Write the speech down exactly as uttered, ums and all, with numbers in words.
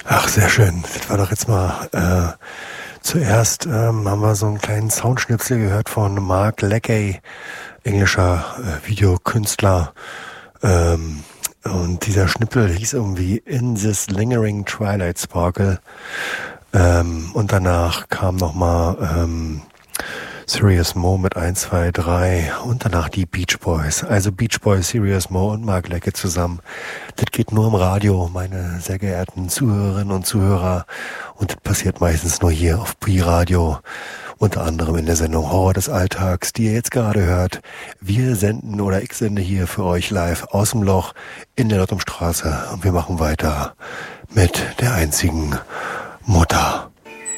Ach, sehr schön. Das war doch jetzt mal, äh, zuerst ähm, haben wir so einen kleinen Soundschnipsel gehört von Mark Leckey, englischer äh, Videokünstler. Ähm, und dieser Schnipsel hieß irgendwie In This Lingering Twilight Sparkle. Ähm, und danach kam nochmal ähm, Serious Mo mit eins, zwei, drei und danach die Beach Boys. Also Beach Boys, Serious Mo und Mark Leckey zusammen. Das geht nur im Radio, meine sehr geehrten Zuhörerinnen und Zuhörer. Und das passiert meistens nur hier auf Pi-Radio. Unter anderem in der Sendung Horror des Alltags, die ihr jetzt gerade hört. Wir senden oder ich sende hier für euch live aus dem Loch in der Lottumstraße. Und wir machen weiter mit der einzigen Mutter.